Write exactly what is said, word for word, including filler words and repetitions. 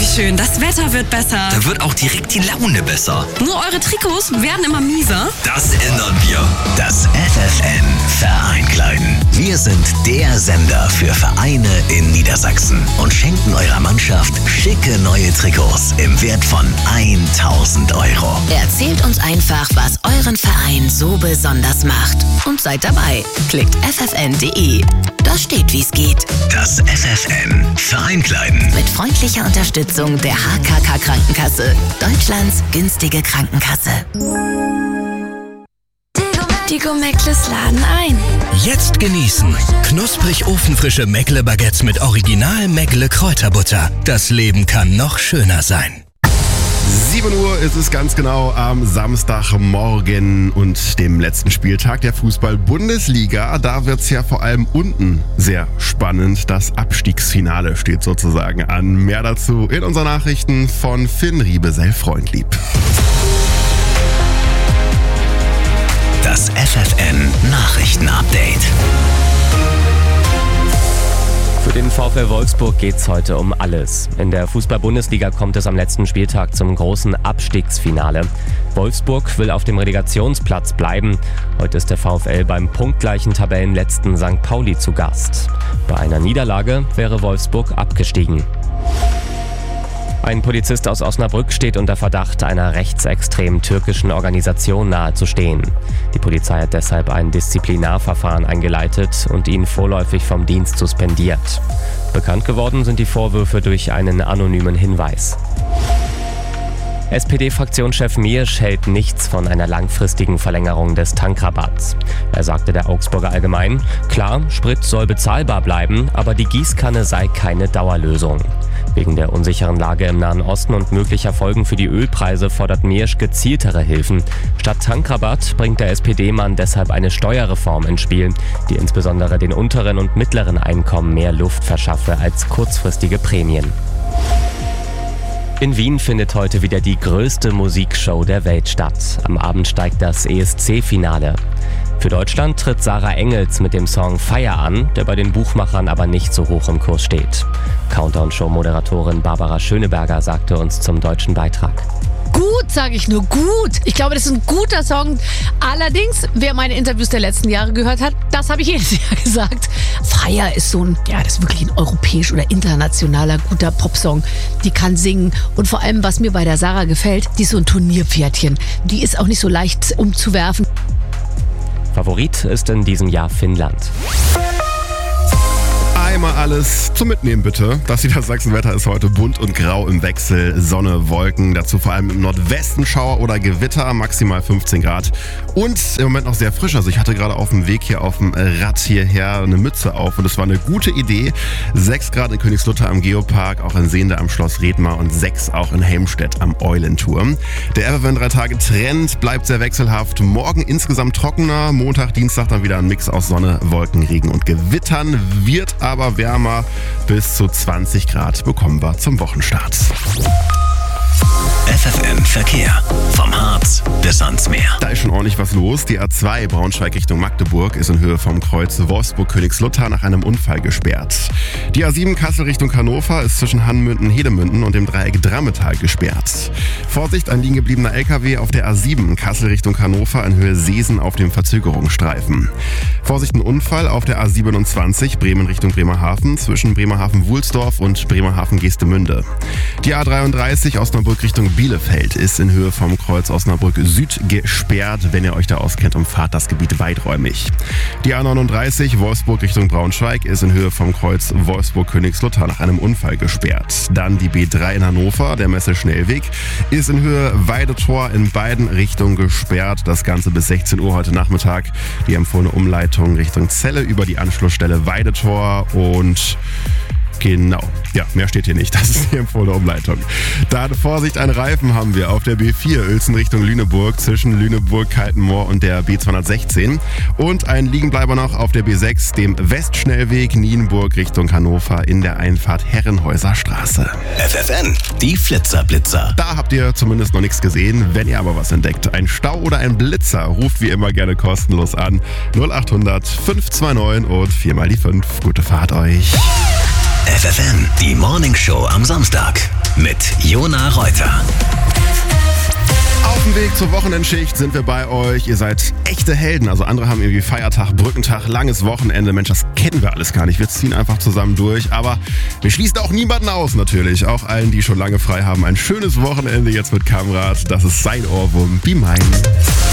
schön. Das Wetter wird besser. Da wird auch direkt die Laune besser. Nur eure Trikots werden immer mieser. Das ändern wir. Das F F N Vereinkleiden. Wir sind der Sender für Vereine in Niedersachsen und schenken eurer Mannschaft schicke neue Trikots im Wert von tausend Euro. Erzählt uns einfach, was euren Verein so besonders macht. Und seid dabei. Klickt f f n punkt d e. Da steht, wie es geht. Das F F N Vereinkleiden. Mit freundlicher Unterstützung der H K K Krankenkasse. Deutschlands günstige Krankenkasse. Die Gomeckles laden ein. Jetzt genießen. Knusprig ofenfrische Meckle-Baguettes mit Original Meckle-Kräuterbutter. Das Leben kann noch schöner sein. sieben Uhr ist es ganz genau am Samstagmorgen und dem letzten Spieltag der Fußball-Bundesliga. Da wird es ja vor allem unten sehr spannend. Das Abstiegsfinale steht sozusagen an. Mehr dazu in unseren Nachrichten von Finn Riebesell-Freundlieb. Das F F N Nachrichten-Update. Für den VfL Wolfsburg geht's heute um alles. In der Fußball-Bundesliga kommt es am letzten Spieltag zum großen Abstiegsfinale. Wolfsburg will auf dem Relegationsplatz bleiben. Heute ist der VfL beim punktgleichen Tabellenletzten Sankt Pauli zu Gast. Bei einer Niederlage wäre Wolfsburg abgestiegen. Ein Polizist aus Osnabrück steht unter Verdacht, einer rechtsextremen türkischen Organisation nahezustehen. Die Polizei hat deshalb ein Disziplinarverfahren eingeleitet und ihn vorläufig vom Dienst suspendiert. Bekannt geworden sind die Vorwürfe durch einen anonymen Hinweis. S P D-Fraktionschef Miersch hält nichts von einer langfristigen Verlängerung des Tankrabatts. Er sagte der Augsburger Allgemein, klar, Sprit soll bezahlbar bleiben, aber die Gießkanne sei keine Dauerlösung. Wegen der unsicheren Lage im Nahen Osten und möglicher Folgen für die Ölpreise fordert Miersch gezieltere Hilfen. Statt Tankrabatt bringt der S P D-Mann deshalb eine Steuerreform ins Spiel, die insbesondere den unteren und mittleren Einkommen mehr Luft verschaffe als kurzfristige Prämien. In Wien findet heute wieder die größte Musikshow der Welt statt. Am Abend steigt das E S C-Finale. Für Deutschland tritt Sarah Engels mit dem Song Fire an, der bei den Buchmachern aber nicht so hoch im Kurs steht. Countdown-Show-Moderatorin Barbara Schöneberger sagte uns zum deutschen Beitrag. Gut, sage ich nur, gut. Ich glaube, das ist ein guter Song. Allerdings, wer meine Interviews der letzten Jahre gehört hat, das habe ich jedes Jahr gesagt. Fire ist so ein, ja, das ist wirklich ein europäisch oder internationaler guter Popsong. Die kann singen und vor allem, was mir bei der Sarah gefällt, die ist so ein Turnierpferdchen. Die ist auch nicht so leicht umzuwerfen. Favorit ist in diesem Jahr Finnland. Einmal alles zum Mitnehmen bitte. Das Niedersachsenwetter ist heute bunt und grau im Wechsel. Sonne, Wolken, dazu vor allem im Nordwesten Schauer oder Gewitter, maximal fünfzehn Grad. Und im Moment noch sehr frisch. Also ich hatte gerade auf dem Weg hier auf dem Rad hierher eine Mütze auf und es war eine gute Idee. sechs Grad in Königslutter am Geopark, auch in Sehnde am Schloss Redmar und sechs auch in Helmstedt am Eulenturm. Der Everwind drei Tage Trend bleibt sehr wechselhaft. Morgen insgesamt trockener, Montag, Dienstag dann wieder ein Mix aus Sonne, Wolken, Regen und Gewittern. Wird aber wärmer, bis zu zwanzig Grad bekommen wir zum Wochenstart. F F N Verkehr. Vom Harz bis ans Meer. Da ist schon ordentlich was los. Die A zwei Braunschweig Richtung Magdeburg ist in Höhe vom Kreuz Wolfsburg-Königslutter nach einem Unfall gesperrt. Die A sieben Kassel Richtung Hannover ist zwischen Hannmünden-Hedemünden und dem Dreieck Drammetal gesperrt. Vorsicht, ein liegen gebliebener L K W auf der A sieben Kassel Richtung Hannover in Höhe Seesen auf dem Verzögerungsstreifen. Vorsicht, ein Unfall auf der A siebenundzwanzig Bremen Richtung Bremerhaven zwischen Bremerhaven-Wulsdorf und Bremerhaven-Geestemünde. Die A dreiunddreißig Osnabrück Richtung Bielefeld ist in Höhe vom Kreuz Osnabrück Süd gesperrt. Wenn ihr euch da auskennt, umfahrt das Gebiet weiträumig. Die A neununddreißig Wolfsburg Richtung Braunschweig ist in Höhe vom Kreuz Wolfsburg-Königslutter nach einem Unfall gesperrt. Dann die B drei in Hannover, der Messe-Schnellweg, ist in Höhe Weidetor in beiden Richtungen gesperrt. Das Ganze bis sechzehn Uhr heute Nachmittag. Die empfohlene Umleitung Richtung Celle über die Anschlussstelle Weidetor und genau. Ja, mehr steht hier nicht. Das ist die empfohlene Umleitung. Dann Vorsicht, ein Reifen haben wir auf der B vier Uelzen Richtung Lüneburg zwischen Lüneburg, Kaltenmoor und der B zweihundertsechzehn. Und ein Liegenbleiber noch auf der B sechs, dem Westschnellweg Nienburg Richtung Hannover in der Einfahrt Herrenhäuser Straße. F F N, die Flitzerblitzer. Da habt ihr zumindest noch nichts gesehen. Wenn ihr aber was entdeckt, ein Stau oder ein Blitzer, ruft wie immer gerne kostenlos an. null acht hundert fünf zwei neun und viermal die fünf. Gute Fahrt euch. F F N, die Morning Show am Samstag mit mit Jona Reuter. Auf dem Weg zur Wochenendschicht sind wir bei euch. Ihr seid echte Helden. Also andere haben irgendwie Feiertag, Brückentag, langes Wochenende. Mensch, das kennen wir alles gar nicht. Wir ziehen einfach zusammen durch. Aber wir schließen auch niemanden aus natürlich. Auch allen, die schon lange frei haben. Ein schönes Wochenende jetzt mit Kamrat. Das ist sein Ohrwurm. Be Mine.